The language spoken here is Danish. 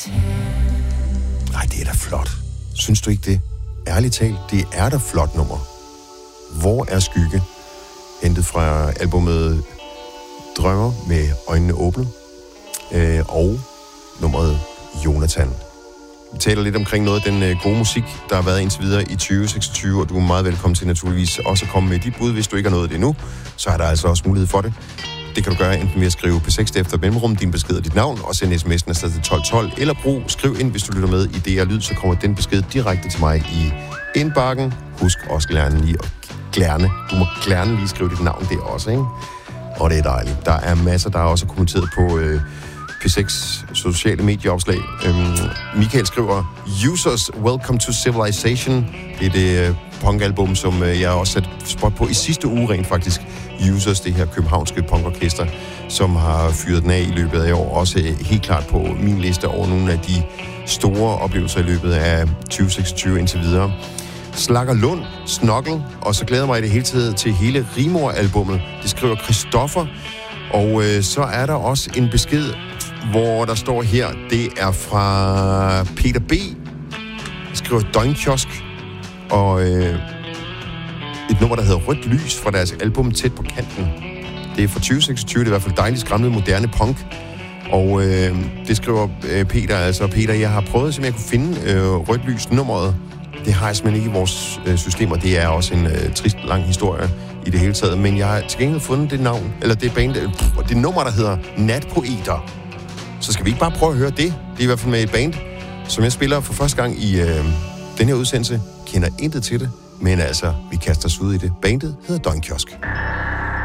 Nej, det er da flot. Synes du ikke det? Ærligt talt, det er da flot nummer. Hvor er skygge? Hentet fra albumet Drømmer med øjnene åbne. Og nummeret Jonathan. Vi taler lidt omkring noget af den gode musik, der har været indtil videre i 2026, og du er meget velkommen til naturligvis også at komme med dit bud. Hvis du ikke har nået det endnu, så er der altså også mulighed for det. Det kan du gøre enten ved at skrive P6 efter mellemrum, din besked og dit navn, og sende sms'en afsted til 1212, eller skriv ind, hvis du lytter med i det og lyd, så kommer den besked direkte til mig i indbakken. Husk også du må gerne lige skrive dit navn der også, ikke? Og det er dejligt. Der er masser, der også har kommenteret på P6 sociale medieopslag. Michael skriver, Users, Welcome to Civilization. Det er det punkalbum, som jeg også satte spot på i sidste uge rent faktisk. Users, det her københavnske punkorkester, som har fyret den af i løbet af år. Også helt klart på min liste over nogle af de store oplevelser i løbet af 2026 indtil videre. Slakker Lund, Snokkel, og så glæder mig i det hele taget til hele Rimor-albummet. Det skriver Christoffer, og så er der også en besked, hvor der står her, det er fra Peter B. Der skriver Døgnkiosk, og et nummer, der hedder Rødt Lys fra deres album Tæt på kanten. Det er fra 2026, det er i hvert fald dejligt skræmmende moderne punk. Og det skriver Peter, altså Peter, jeg har prøvet, som jeg kunne finde Rødt Lys nummeret. Det har jeg simpelthen ikke i vores systemer. Det er også en trist lang historie i det hele taget. Men jeg har til gengæld fundet det navn, eller det band, det nummer, der hedder Natpoeter. Så skal vi ikke bare prøve at høre det? Det er i hvert fald med et band, som jeg spiller for første gang i den her udsendelse. Kender intet til det, men altså, vi kaster os ud i det. Bandet hedder Døgnkiosk.